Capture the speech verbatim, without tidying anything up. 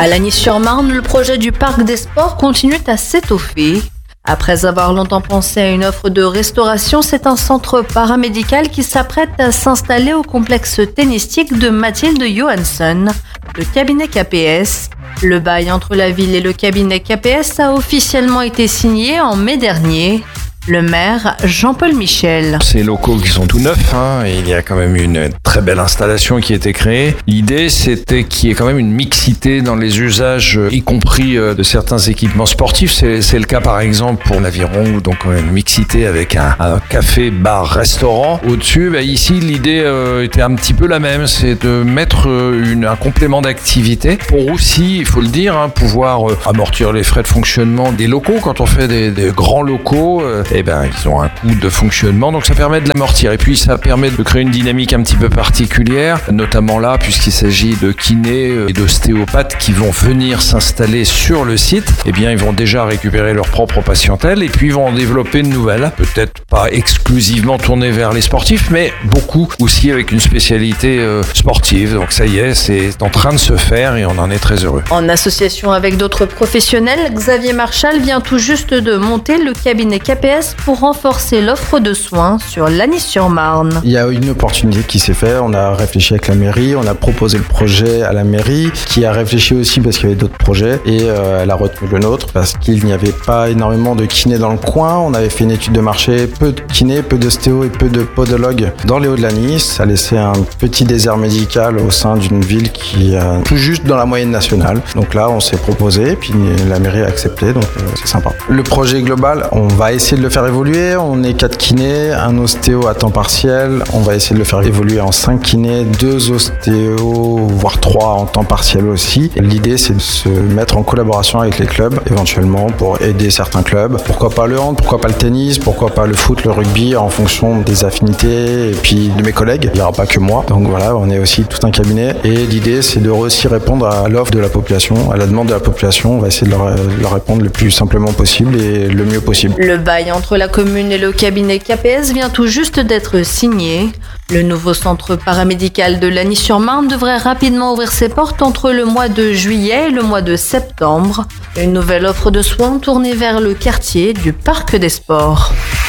À Lagny-sur-Marne, le projet du parc des sports continue à s'étoffer. Après avoir longtemps pensé à une offre de restauration, c'est un centre paramédical qui s'apprête à s'installer au complexe tennistique de Mathilde Johansson, le cabinet K P S. Le bail entre la ville et le cabinet K P S a officiellement été signé en mai dernier. Le maire, Jean-Paul Michel. Ces locaux qui sont tout neufs, hein, et il y a quand même une très belle installation qui a été créée. L'idée, c'était qu'il y ait quand même une mixité dans les usages, y compris de certains équipements sportifs. C'est, c'est le cas, par exemple, pour l'Aviron, donc une mixité avec un, un café, bar, restaurant. Au-dessus, bah, ici, l'idée euh, était un petit peu la même. C'est de mettre une, un complément d'activité pour aussi, il faut le dire, hein, pouvoir euh, amortir les frais de fonctionnement des locaux. Quand on fait des, des grands locaux, euh, eh ben, ils ont un coût de fonctionnement, donc ça permet de l'amortir. Et puis, ça permet de créer une dynamique un petit peu particulière, notamment là, puisqu'il s'agit de kinés et d'ostéopathes qui vont venir s'installer sur le site. Eh bien, ils vont déjà récupérer leur propre patientèle et puis ils vont en développer une nouvelle. Peut-être pas exclusivement tournée vers les sportifs, mais beaucoup aussi avec une spécialité euh, sportive. Donc ça y est, c'est en train de se faire et on en est très heureux. En association avec d'autres professionnels, Xavier Marchal vient tout juste de monter le cabinet K P S pour renforcer l'offre de soins sur Lagny-sur-Marne. Il y a une opportunité qui s'est faite, on a réfléchi avec la mairie, on a proposé le projet à la mairie, qui a réfléchi aussi parce qu'il y avait d'autres projets et euh, elle a retenu le nôtre parce qu'il n'y avait pas énormément de kinés dans le coin. On avait fait une étude de marché, peu de kinés, peu d'ostéo et peu de podologues dans les Hauts-de-Lagny. Ça laissait un petit désert médical au sein d'une ville qui est tout juste dans la moyenne nationale. Donc là, on s'est proposé, puis la mairie a accepté, donc euh, c'est sympa. Le projet global, on va essayer de le faire évoluer. On est quatre kinés, un ostéo à temps partiel. On va essayer de le faire évoluer en cinq kinés, deux ostéos, voire trois en temps partiel aussi. Et l'idée, c'est de se mettre en collaboration avec les clubs, éventuellement, pour aider certains clubs. Pourquoi pas le hand, pourquoi pas le tennis, pourquoi pas le foot, le rugby, en fonction des affinités et puis de mes collègues. Il n'y aura pas que moi. Donc voilà, on est aussi tout un cabinet. Et l'idée, c'est de aussi répondre à l'offre de la population, à la demande de la population. On va essayer de leur, leur répondre le plus simplement possible et le mieux possible. Le bail entre la commune et le cabinet K P S vient tout juste d'être signé. Le nouveau centre paramédical de Lagny-sur-Marne devrait rapidement ouvrir ses portes entre le mois de juillet et le mois de septembre. Une nouvelle offre de soins tournée vers le quartier du Parc des Sports.